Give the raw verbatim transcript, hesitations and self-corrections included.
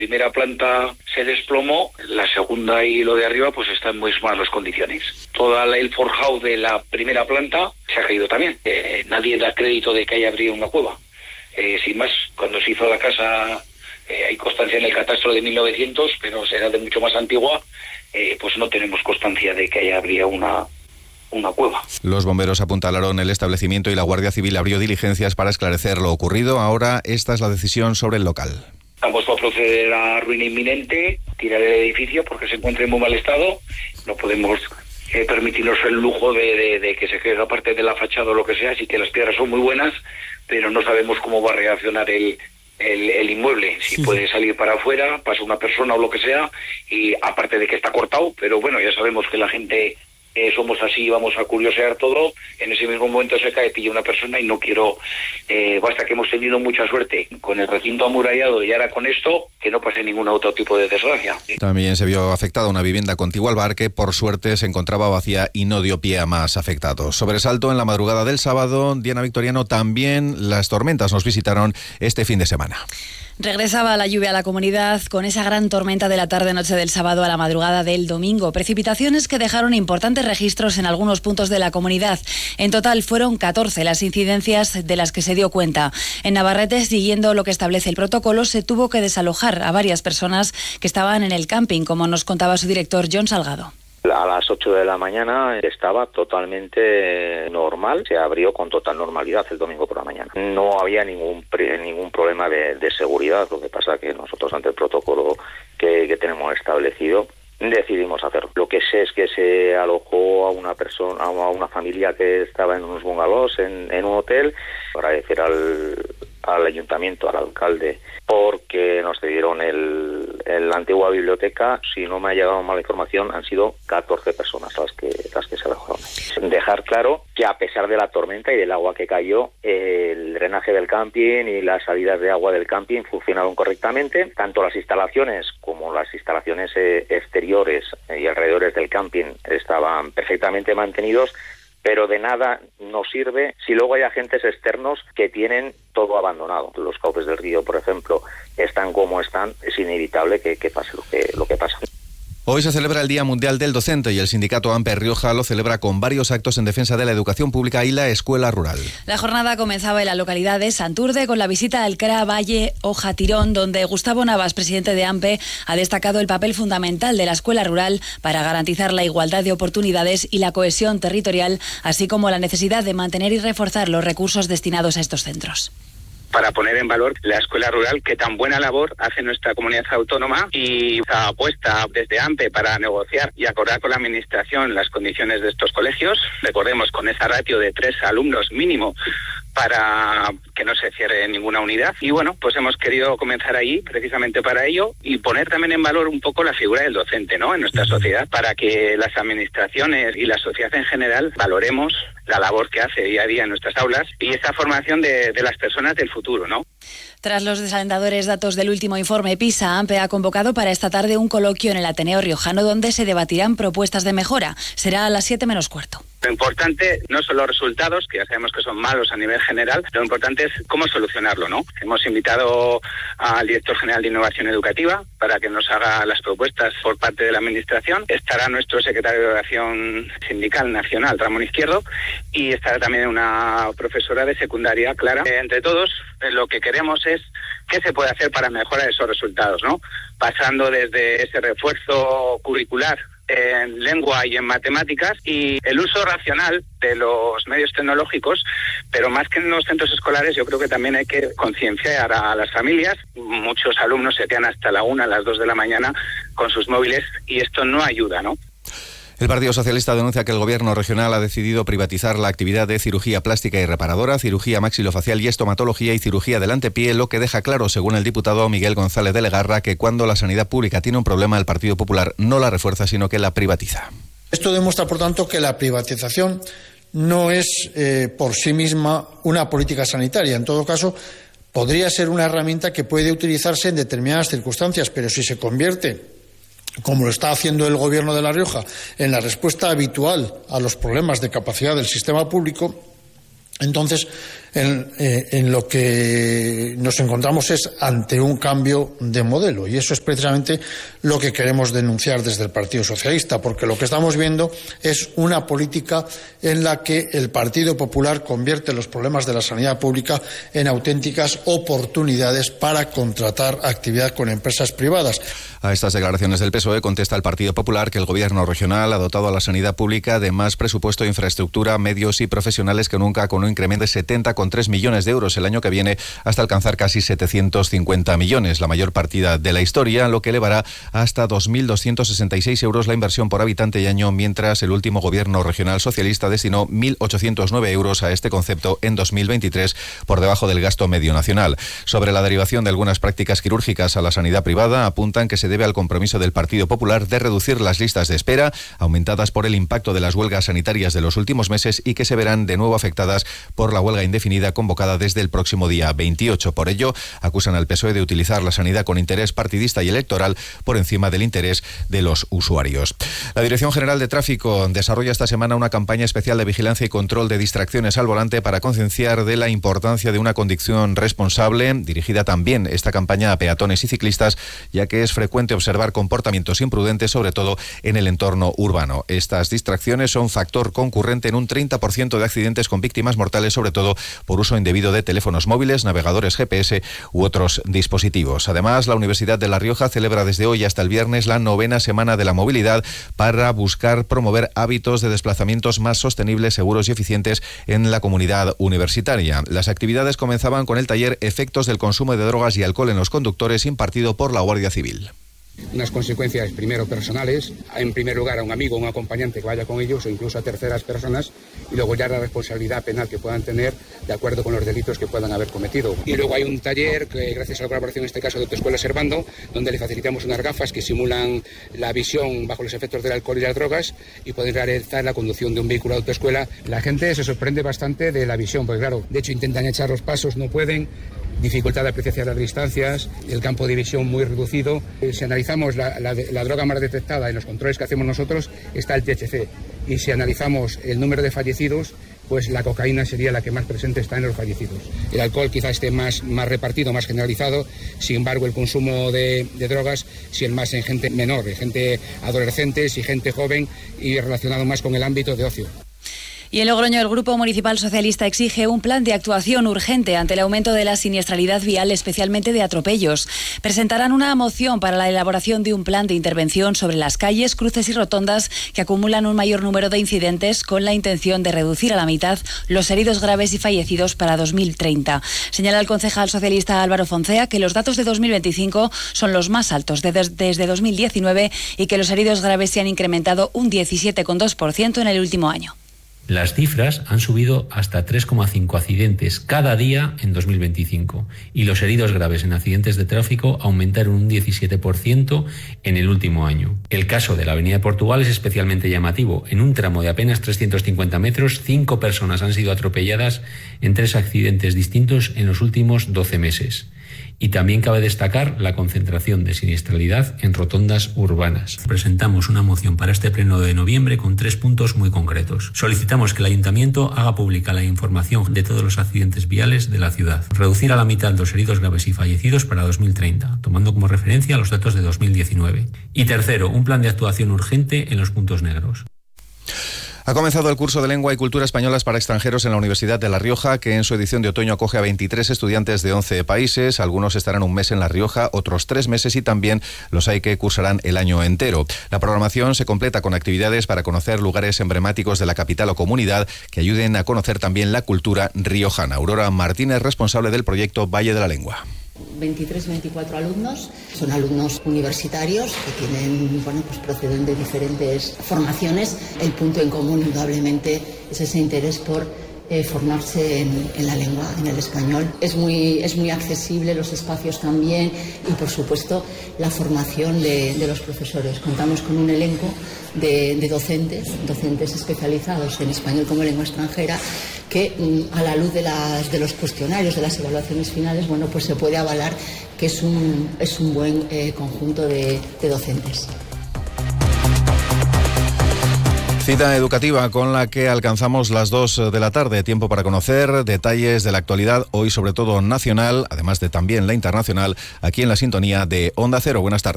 Primera planta se desplomó, la segunda y lo de arriba pues está en muy malas condiciones. Toda el forjado de la primera planta se ha caído también. Eh, nadie da crédito de que haya abrido una cueva. Eh, sin más, cuando se hizo la casa eh, hay constancia en el catastro de mil novecientos, pero será de mucho más antigua, eh, pues no tenemos constancia de que haya abrido una una cueva. Los bomberos apuntalaron el establecimiento y la Guardia Civil abrió diligencias para esclarecer lo ocurrido. Ahora esta es la decisión sobre el local. Estamos por proceder a ruina inminente, tirar el edificio porque se encuentra en muy mal estado. No podemos eh, permitirnos el lujo de, de, de que se caiga parte de la fachada o lo que sea, así que las piedras son muy buenas, pero no sabemos cómo va a reaccionar el, el, el inmueble. Si sí. Puede salir para afuera, pasa una persona o lo que sea, y aparte de que está cortado, pero bueno, ya sabemos que la gente... Eh, somos así, vamos a curiosear todo, en ese mismo momento se cae, pilla una persona y no quiero, eh, basta que hemos tenido mucha suerte con el recinto amurallado y ahora con esto, que no pase ningún otro tipo de desgracia. También se vio afectada una vivienda contigua al bar que por suerte se encontraba vacía y no dio pie a más afectados. Sobresalto en la madrugada del sábado, Diana Victoriano, también las tormentas nos visitaron este fin de semana. Regresaba la lluvia a la comunidad con esa gran tormenta de la tarde-noche del sábado a la madrugada del domingo. Precipitaciones que dejaron importantes registros en algunos puntos de la comunidad. En total fueron catorce las incidencias de las que se dio cuenta. En Navarrete, siguiendo lo que establece el protocolo, se tuvo que desalojar a varias personas que estaban en el camping, como nos contaba su director, John Salgado. A las ocho de la mañana estaba totalmente normal, se abrió con total normalidad el domingo por la mañana. No había ningún ningún problema de, de seguridad, lo que pasa que nosotros ante el protocolo que, que tenemos establecido decidimos hacerlo. Lo que sé es que se alojó a una persona, a una familia que estaba en unos bungalows en, en un hotel. Agradecer al, al ayuntamiento, al alcalde, porque nos cedieron el, el, la antigua biblioteca. Si no me ha llegado mala información, han sido catorce personas las que las que se alojaron. Dejar claro que a pesar de la tormenta y del agua que cayó, el drenaje del camping y las salidas de agua del camping funcionaron correctamente. Tanto las instalaciones como las instalaciones eh, exteriores y alrededores del camping estaban perfectamente mantenidos. Pero de nada nos sirve si luego hay agentes externos que tienen todo abandonado. Los cauces del río, por ejemplo, están como están, es inevitable que, que pase lo que, lo que pasa. Hoy se celebra el Día Mundial del Docente y el sindicato AMPE Rioja lo celebra con varios actos en defensa de la educación pública y la escuela rural. La jornada comenzaba en la localidad de Santurde con la visita al C R A Valle Hoja Tirón, donde Gustavo Navas, presidente de AMPE, ha destacado el papel fundamental de la escuela rural para garantizar la igualdad de oportunidades y la cohesión territorial, así como la necesidad de mantener y reforzar los recursos destinados a estos centros. Para poner en valor la escuela rural que tan buena labor hace nuestra comunidad autónoma y esta apuesta desde AMPE para negociar y acordar con la administración las condiciones de estos colegios. Recordemos, con esa ratio de tres alumnos mínimo para que no se cierre ninguna unidad. Y bueno, pues hemos querido comenzar ahí precisamente para ello y poner también en valor un poco la figura del docente, ¿no?, en nuestra sociedad, para que las administraciones y la sociedad en general valoremos la labor que hace día a día en nuestras aulas y esa formación de, de las personas del futuro, ¿no? Tras los desalentadores datos del último informe PISA, AMPE ha convocado para esta tarde un coloquio en el Ateneo Riojano donde se debatirán propuestas de mejora. Será a las siete menos cuarto. Lo importante no son los resultados, que ya sabemos que son malos a nivel general, lo importante es cómo solucionarlo, ¿no? Hemos invitado al director general de Innovación Educativa para que nos haga las propuestas por parte de la Administración. Estará nuestro secretario de Educación Sindical Nacional, Ramón Izquierdo, y estará también una profesora de secundaria, Clara. Entre todos, lo que queremos es qué se puede hacer para mejorar esos resultados, ¿no? Pasando desde ese refuerzo curricular en lengua y en matemáticas y el uso racional de los medios tecnológicos, pero más que en los centros escolares yo creo que también hay que concienciar a las familias. Muchos alumnos se quedan hasta la una, a las dos de la mañana con sus móviles y esto no ayuda, ¿no? El Partido Socialista denuncia que el Gobierno regional ha decidido privatizar la actividad de cirugía plástica y reparadora, cirugía maxilofacial y estomatología y cirugía del antepié, lo que deja claro, según el diputado Miguel González de Legarra, que cuando la sanidad pública tiene un problema, el Partido Popular no la refuerza, sino que la privatiza. Esto demuestra, por tanto, que la privatización no es eh, por sí misma una política sanitaria. En todo caso, podría ser una herramienta que puede utilizarse en determinadas circunstancias, pero si se convierte, como lo está haciendo el Gobierno de La Rioja, en la respuesta habitual a los problemas de capacidad del sistema público, Entonces, en, eh, en lo que nos encontramos es ante un cambio de modelo, y eso es precisamente lo que queremos denunciar desde el Partido Socialista, porque lo que estamos viendo es una política en la que el Partido Popular convierte los problemas de la sanidad pública en auténticas oportunidades para contratar actividad con empresas privadas. A estas declaraciones del P S O E contesta el Partido Popular que el Gobierno regional ha dotado a la sanidad pública de más presupuesto, infraestructura, medios y profesionales que nunca, con un incremento de setenta coma tres millones de euros el año que viene hasta alcanzar casi setecientos cincuenta millones, la mayor partida de la historia, lo que elevará hasta dos mil doscientos sesenta y seis euros la inversión por habitante y año, mientras el último Gobierno regional socialista destinó mil ochocientos nueve euros a este concepto en dos mil veintitrés, por debajo del gasto medio nacional. Sobre la derivación de algunas prácticas quirúrgicas a la sanidad privada, apuntan que se debe al compromiso del Partido Popular de reducir las listas de espera, aumentadas por el impacto de las huelgas sanitarias de los últimos meses y que se verán de nuevo afectadas por la huelga indefinida convocada desde el próximo día veintiocho. Por ello, acusan al P S O E de utilizar la sanidad con interés partidista y electoral por encima del interés de los usuarios. La Dirección General de Tráfico desarrolla esta semana una campaña especial de vigilancia y control de distracciones al volante para concienciar de la importancia de una conducción responsable, dirigida también esta campaña a peatones y ciclistas, ya que es frecuente observar comportamientos imprudentes, sobre todo en el entorno urbano. Estas distracciones son factor concurrente en un treinta por ciento de accidentes con víctimas mortales, sobre todo por uso indebido de teléfonos móviles, navegadores G P S u otros dispositivos. Además, la Universidad de La Rioja celebra desde hoy hasta el viernes la novena Semana de la Movilidad para buscar promover hábitos de desplazamientos más sostenibles, seguros y eficientes en la comunidad universitaria. Las actividades comenzaban con el taller Efectos del consumo de drogas y alcohol en los conductores, impartido por la Guardia Civil. Unas consecuencias primero personales, en primer lugar a un amigo o un acompañante que vaya con ellos o incluso a terceras personas, y luego ya la responsabilidad penal que puedan tener de acuerdo con los delitos que puedan haber cometido. Y luego hay un taller que, gracias a la colaboración en este caso de Autoescuela Servando, donde le facilitamos unas gafas que simulan la visión bajo los efectos del alcohol y las drogas y poder realizar la conducción de un vehículo de autoescuela. La gente se sorprende bastante de la visión, porque claro, de hecho intentan echar los pasos, no pueden. Dificultad de apreciación de las distancias, el campo de visión muy reducido. Si analizamos la, la, la droga más detectada en los controles que hacemos nosotros, está el T H C. Y si analizamos el número de fallecidos, pues la cocaína sería la que más presente está en los fallecidos. El alcohol quizá esté más, más repartido, más generalizado. Sin embargo, el consumo de, de drogas, si el más en gente menor, en gente adolescentes y gente joven, y relacionado más con el ámbito de ocio. Y en Logroño, el Grupo Municipal Socialista exige un plan de actuación urgente ante el aumento de la siniestralidad vial, especialmente de atropellos. Presentarán una moción para la elaboración de un plan de intervención sobre las calles, cruces y rotondas que acumulan un mayor número de incidentes, con la intención de reducir a la mitad los heridos graves y fallecidos para dos mil treinta. Señala el concejal socialista Álvaro Foncea que los datos de dos mil veinticinco son los más altos de des- desde dos mil diecinueve y que los heridos graves se han incrementado un diecisiete coma dos por ciento en el último año. Las cifras han subido hasta tres coma cinco accidentes cada día en dos mil veinticinco y los heridos graves en accidentes de tráfico aumentaron un diecisiete por ciento en el último año. El caso de la Avenida de Portugal es especialmente llamativo. En un tramo de apenas trescientos cincuenta metros, cinco personas han sido atropelladas en tres accidentes distintos en los últimos doce meses. Y también cabe destacar la concentración de siniestralidad en rotondas urbanas. Presentamos una moción para este pleno de noviembre con tres puntos muy concretos. Solicitamos que el Ayuntamiento haga pública la información de todos los accidentes viales de la ciudad. Reducir a la mitad los heridos graves y fallecidos para dos mil treinta, tomando como referencia los datos de dos mil diecinueve. Y tercero, un plan de actuación urgente en los puntos negros. Ha comenzado el curso de Lengua y Cultura Españolas para extranjeros en la Universidad de La Rioja, que en su edición de otoño acoge a veintitrés estudiantes de once países. Algunos estarán un mes en La Rioja, otros tres meses y también los hay que cursarán el año entero. La programación se completa con actividades para conocer lugares emblemáticos de la capital o comunidad que ayuden a conocer también la cultura riojana. Aurora Martínez, responsable del proyecto Valle de la Lengua. veintitrés, veinticuatro alumnos, son alumnos universitarios que tienen, bueno, pues proceden de diferentes formaciones. El punto en común, indudablemente, es ese interés por eh, formarse en, en la lengua, en el español. Es muy, es muy accesible, los espacios también, y por supuesto la formación de, de los profesores. Contamos con un elenco de, de docentes, docentes especializados en español como lengua extranjera, que a la luz de, las, de los cuestionarios, de las evaluaciones finales, bueno, pues se puede avalar que es un, es un buen eh, conjunto de, de docentes. Cita educativa con la que alcanzamos las dos de la tarde. Tiempo para conocer detalles de la actualidad, hoy sobre todo nacional, además de también la internacional, aquí en la sintonía de Onda Cero. Buenas tardes.